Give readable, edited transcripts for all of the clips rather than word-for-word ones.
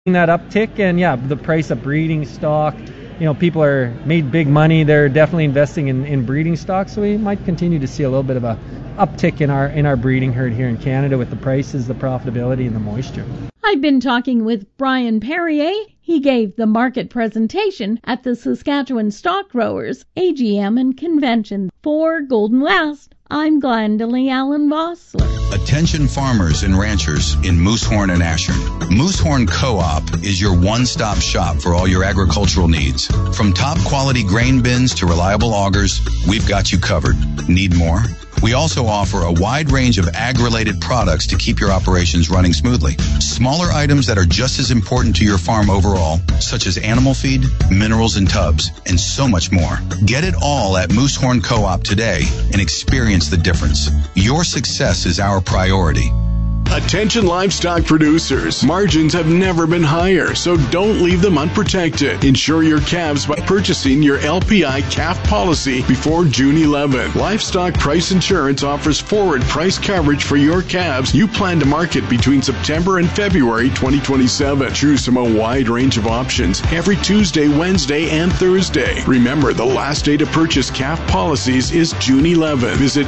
that uptick, and the price of breeding stock. People are made big money. They're definitely investing in breeding stock, so we might continue to see a little bit of a uptick in our breeding herd here in Canada with the prices, the profitability, and the moisture. I've been talking with Brian Perrier. He gave the market presentation at the Saskatchewan Stock Growers AGM and Convention. For Golden West, I'm Glendalee Allen Vossler. Attention farmers and ranchers in Moosehorn and Ashern. Moosehorn Co-op is your one-stop shop for all your agricultural needs. From top quality grain bins to reliable augers, we've got you covered. Need more? We also offer a wide range of ag-related products to keep your operations running smoothly. Smaller items that are just as important to your farm overall, such as animal feed, minerals and tubs, and so much more. Get it all at Moosehorn Co-op today and experience the difference. Your success is our priority. Attention livestock producers. Margins have never been higher, so don't leave them unprotected. Insure your calves by purchasing your LPI calf policy before June 11th. Livestock Price Insurance offers forward price coverage for your calves you plan to market between September and February 2027. Choose from a wide range of options every Tuesday, Wednesday, and Thursday. Remember, the last day to purchase calf policies is June 11th. Visit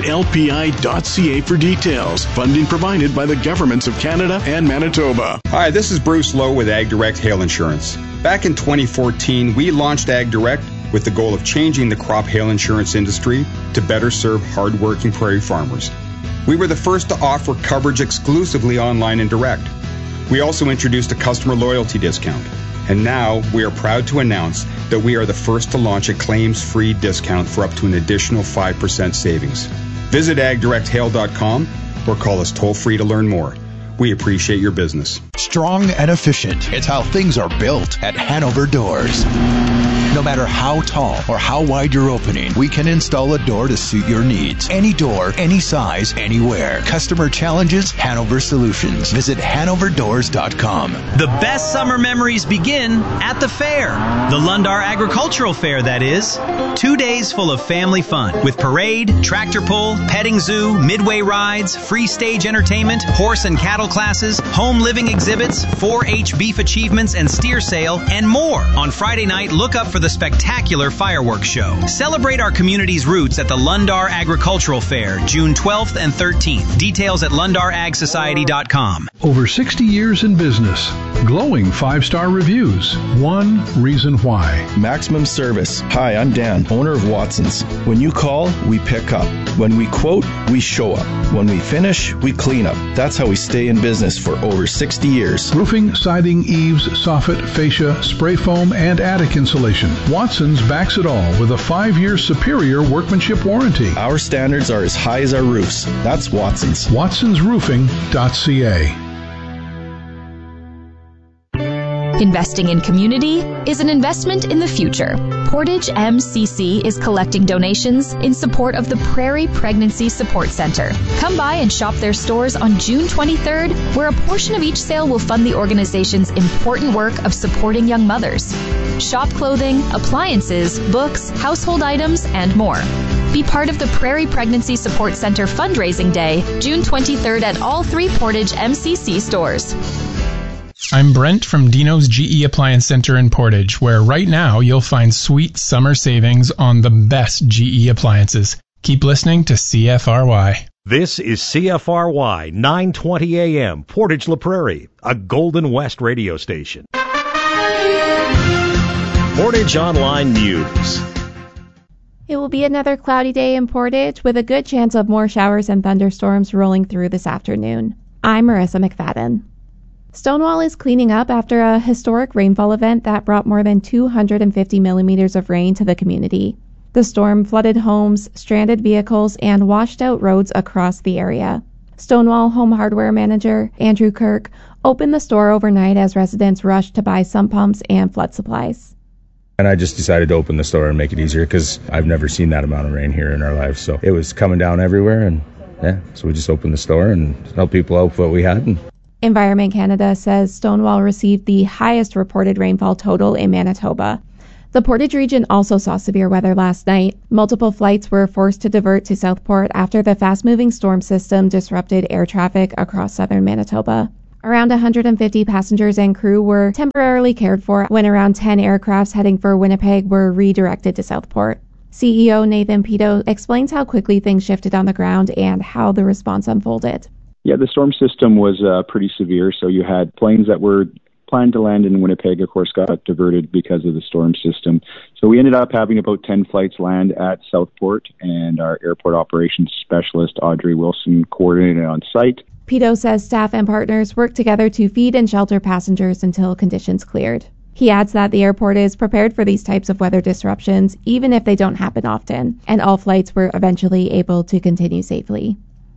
lpi.ca for details. Funding provided by the governments of Canada and Manitoba. Hi, this is Bruce Lowe with AgDirect Hail Insurance. Back in 2014, we launched AgDirect with the goal of changing the crop hail insurance industry to better serve hardworking prairie farmers. We were the first to offer coverage exclusively online and direct. We also introduced a customer loyalty discount. And now we are proud to announce that we are the first to launch a claims-free discount for up to an additional 5% savings. Visit agdirecthail.com or call us toll-free to learn more. We appreciate your business. Strong and efficient. It's how things are built at Hanover Doors. No matter how tall or how wide your opening, we can install a door to suit your needs. Any door, any size, anywhere. Customer challenges, Hanover Solutions. Visit hanoverdoors.com. The best summer memories begin at the fair. The Lundar Agricultural Fair, that is. 2 days full of family fun with parade, tractor pull, petting zoo, midway rides, free stage entertainment, horse and cattle classes, home living exhibits, 4-H beef achievements and steer sale, and more. On Friday night, look up for the spectacular fireworks show. Celebrate our community's roots at the Lundar Agricultural Fair, June 12th and 13th. Details at LundarAgSociety.com. Over 60 years in business. Glowing 5-star reviews. One reason why. Maximum service. Hi, I'm Dan, owner of Watson's. When you call, we pick up. When we quote, we show up. When we finish, we clean up. That's how we stay in business for over 60 years. Roofing, siding, eaves, soffit, fascia, spray foam, and attic insulation. Watson's backs it all with a 5-year superior workmanship warranty. Our standards are as high as our roofs. That's Watson's. WatsonsRoofing.ca. Investing in community is an investment in the future. Portage MCC is collecting donations in support of the Prairie Pregnancy Support Center. Come by and shop their stores on June 23rd, where a portion of each sale will fund the organization's important work of supporting young mothers. Shop clothing, appliances, books, household items, and more. Be part of the Prairie Pregnancy Support Center fundraising day, June 23rd at all 3 Portage MCC stores. I'm Brent from Dino's GE Appliance Center in Portage, where right now you'll find sweet summer savings on the best GE appliances. Keep listening to CFRY. This is CFRY 920 AM, Portage La Prairie, a Golden West radio station. Portage Online News. It will be another cloudy day in Portage with a good chance of more showers and thunderstorms rolling through this afternoon. I'm Marissa McFadden. Stonewall is cleaning up after a historic rainfall event that brought more than 250 millimeters of rain to the community. The storm flooded homes, stranded vehicles, and washed out roads across the area. Stonewall Home Hardware manager Andrew Kirk opened the store overnight as residents rushed to buy sump pumps and flood supplies. And I just decided to open the store and make it easier because I've never seen that amount of rain here in our lives. So it was coming down everywhere, and so we just opened the store and helped people out with what we had. Environment Canada says Stonewall received the highest reported rainfall total in Manitoba. The Portage region also saw severe weather last night. Multiple flights were forced to divert to Southport after the fast-moving storm system disrupted air traffic across southern Manitoba. Around 150 passengers and crew were temporarily cared for when around 10 aircrafts heading for Winnipeg were redirected to Southport. CEO Nathan Pito explains how quickly things shifted on the ground and how the response unfolded. Yeah, the storm system was pretty severe, so you had planes that were planned to land in Winnipeg, of course, got diverted because of the storm system. So we ended up having about 10 flights land at Southport, and our airport operations specialist, Audrey Wilson, coordinated on site. Pito says staff and partners worked together to feed and shelter passengers until conditions cleared. He adds that the airport is prepared for these types of weather disruptions, even if they don't happen often, and all flights were eventually able to continue safely.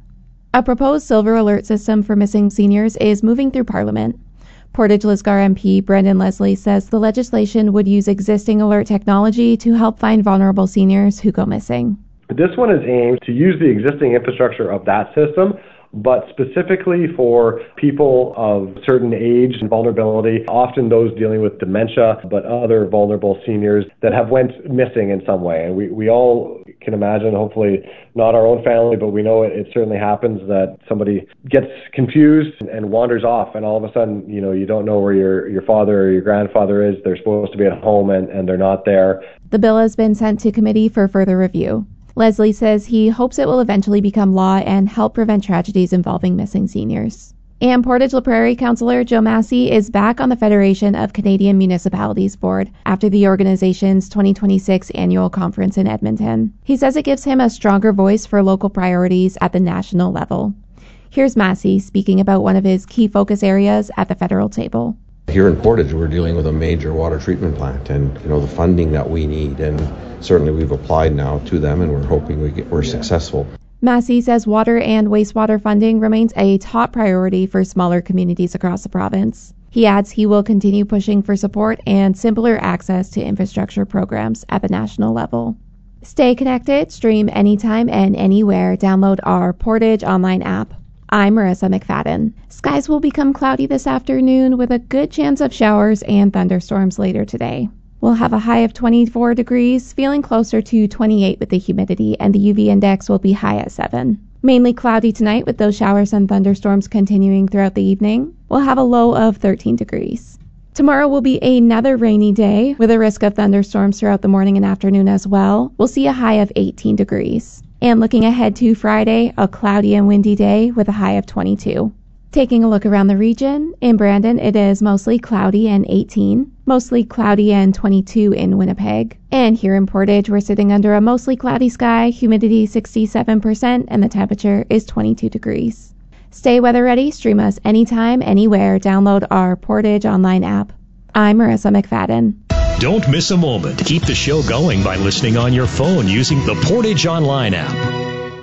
A proposed silver alert system for missing seniors is moving through Parliament. Portage-Lisgar MP Brendan Leslie says the legislation would use existing alert technology to help find vulnerable seniors who go missing. This one is aimed to use the existing infrastructure of that system, but specifically for people of certain age and vulnerability, often those dealing with dementia, but other vulnerable seniors that have went missing in some way. And we all can imagine, hopefully not our own family, but we know it certainly happens that somebody gets confused and wanders off, and all of a sudden, you don't know where your father or your grandfather is. They're supposed to be at home and they're not there. The bill has been sent to committee for further review. Leslie says he hopes it will eventually become law and help prevent tragedies involving missing seniors. And Portage-La Prairie Councillor Joe Massey is back on the Federation of Canadian Municipalities Board after the organization's 2026 annual conference in Edmonton. He says it gives him a stronger voice for local priorities at the national level. Here's Massey speaking about one of his key focus areas at the federal table. Here in Portage, we're dealing with a major water treatment plant and, the funding that we need. And certainly we've applied now to them and we're hoping we're successful. Massey says water and wastewater funding remains a top priority for smaller communities across the province. He adds he will continue pushing for support and simpler access to infrastructure programs at the national level. Stay connected, stream anytime and anywhere. Download our Portage online app. I'm Marissa McFadden. Skies will become cloudy this afternoon with a good chance of showers and thunderstorms later today. We'll have a high of 24 degrees, feeling closer to 28 with the humidity, and the UV index will be high at 7. Mainly cloudy tonight with those showers and thunderstorms continuing throughout the evening. We'll have a low of 13 degrees. Tomorrow will be another rainy day with a risk of thunderstorms throughout the morning and afternoon as well. We'll see a high of 18 degrees. And looking ahead to Friday, a cloudy and windy day with a high of 22. Taking a look around the region, in Brandon it is mostly cloudy and 18, mostly cloudy and 22 in Winnipeg. And here in Portage, we're sitting under a mostly cloudy sky, humidity 67%, and the temperature is 22 degrees. Stay weather ready, stream us anytime, anywhere, download our Portage online app. I'm Marissa McFadden. Don't miss a moment. Keep the show going by listening on your phone using the Portage Online app.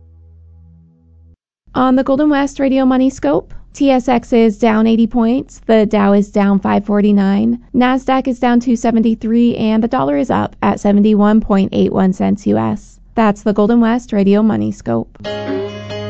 On the Golden West Radio Money Scope, TSX is down 80 points, the Dow is down 549, NASDAQ is down 273, and the dollar is up at 71.81 cents US. That's the Golden West Radio Money Scope.